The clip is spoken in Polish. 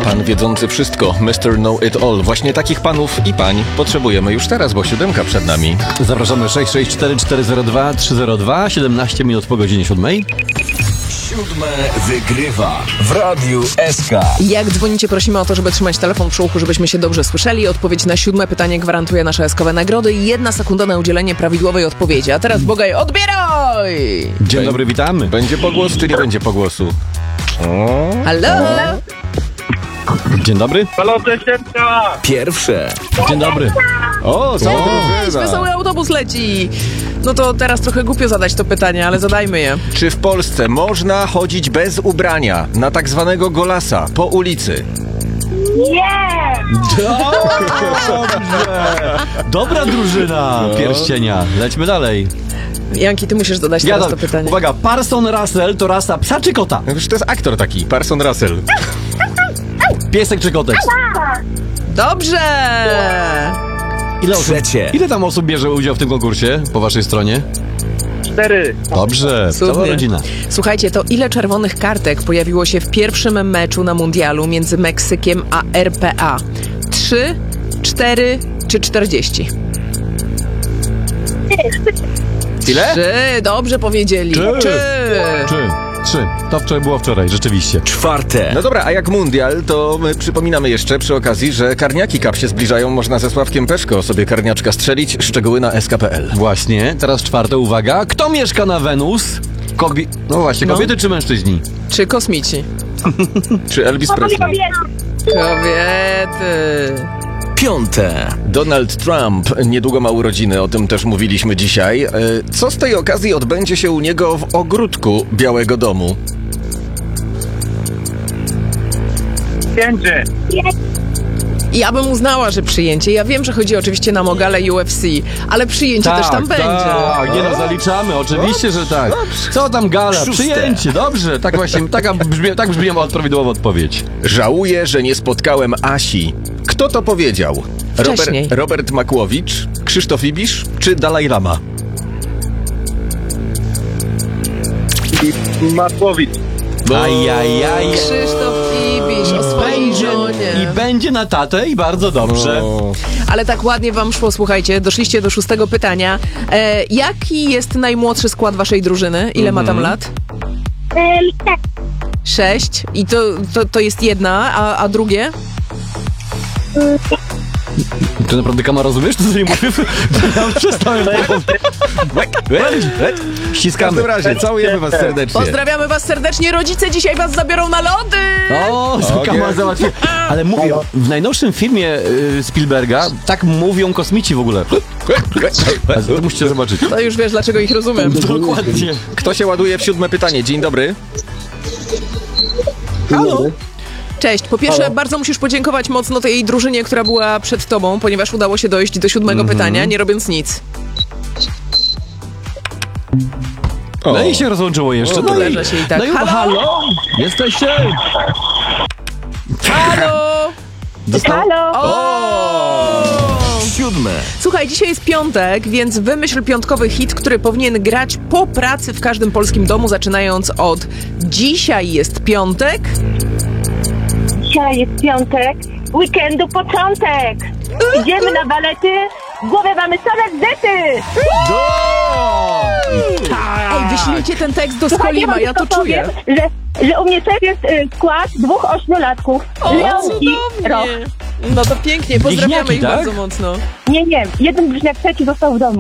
Pan wiedzący wszystko, Mr. Know It All. Właśnie takich panów i pań potrzebujemy już teraz, bo 7 przed nami. Zapraszamy 664 402 17 minut po godzinie 7. 7 wygrywa w Radiu SK. Jak dzwonicie, prosimy o to, żeby trzymać telefon przy uchu, żebyśmy się dobrze słyszeli. Odpowiedź na 7 pytanie gwarantuje nasze SK-owe nagrody i 1 sekunda na udzielenie prawidłowej odpowiedzi. A teraz Bogaj, odbieraj! Dzień dobry, witamy. Będzie pogłos, czy nie będzie pogłosu? Halo? Dzień dobry. Halo, Ciesiemka! Pierwsze. Dzień dobry. O, co Cześć, wesoły autobus leci! No to teraz trochę głupio zadać to pytanie, ale zadajmy je. Czy w Polsce można chodzić bez ubrania na tak zwanego golasa po ulicy? Dobrze. Dobra drużyna pierścienia. Lećmy dalej. Janki, ty musisz zadać teraz to pytanie. Uwaga, Parson Russell to rasa psa czy kota? No, to jest aktor taki, Parson Russell. Piesek czy kotek? Dobrze! Trzecie. Ile tam osób bierze udział w tym konkursie po waszej stronie? 4. Dobrze, cała Cudnie. rodzina. Słuchajcie, to ile czerwonych kartek pojawiło się w pierwszym meczu na mundialu między Meksykiem a RPA? 3, 4 czy 40? Ile? 3, dobrze powiedzieli. Trzy. To wczoraj było wczoraj, rzeczywiście. Czwarte. No dobra, a jak mundial, to my przypominamy jeszcze przy okazji, że karniaki Cup się zbliżają. Można ze Sławkiem Peszko sobie karniaczka strzelić. Szczegóły na sk.pl. Właśnie, teraz czwarte, uwaga. Kto mieszka na Wenus? No właśnie, kobiety czy mężczyźni? Czy kosmici? Czy Elvis Presley? Kobiety. Piąte. Donald Trump niedługo ma urodziny, o tym też mówiliśmy dzisiaj. Co z tej okazji odbędzie się u niego w ogródku Białego Domu? Pięcie. Ja bym uznała, że przyjęcie. Ja wiem, że chodzi oczywiście nam o galę UFC, ale przyjęcie też tam będzie. Tak, nie no, zaliczamy, oczywiście, że tak. Co tam gala? Szóste. Przyjęcie, dobrze. Tak właśnie, tak brzmi prawidłowa odpowiedź. Żałuję, że nie spotkałem Asi. Kto to powiedział? Wcześniej. Robert Makłowicz, Krzysztof Ibisz czy Dalaj Lama? Matłowicz. Ajajaj. Krzysztof Ibisz o swojej żonie. I będzie na tatę i bardzo dobrze. Ale tak ładnie wam szło, słuchajcie, doszliście do 6 pytania. Jaki jest najmłodszy skład waszej drużyny? Ile ma tam lat? 6. I to jest jedna, a drugie? Ty naprawdę, Kama, rozumiesz, co nie mówię? Ja już przestałem. W Ściskamy. każdym razie, całujemy was serdecznie. Pozdrawiamy was serdecznie, rodzice dzisiaj was zabiorą na lody! O, Okay. Kama załatwi. Ale mówię, w najnowszym filmie Spielberga tak mówią kosmici w ogóle. To musicie zobaczyć. To już wiesz, dlaczego ich rozumiem. Dokładnie. Kto się ładuje w 7 pytanie? Dzień dobry. Halo? Cześć, po pierwsze bardzo musisz podziękować mocno tej drużynie, która była przed tobą, ponieważ udało się dojść do 7 pytania, nie robiąc nic. No i się rozłączyło jeszcze. No i, Leżę się i tak. no i halo? Jesteście? Halo! Halo! O! 7. Słuchaj, dzisiaj jest piątek, więc wymyśl piątkowy hit, który powinien grać po pracy w każdym polskim domu, zaczynając od dzisiaj jest piątek. Dzisiaj jest piątek, weekendu początek. Idziemy na balety, w głowie mamy same zety. Ej, wyślijcie ten tekst do Słuchaj, Skolima, wam ja to tylko czuję. powiem, że u mnie też jest skład 2 8-latków. Leon i Roch. No to pięknie, pozdrawiamy Bliźniaki, ich tak? bardzo mocno. Nie, jeden bliźniak trzeci został w domu.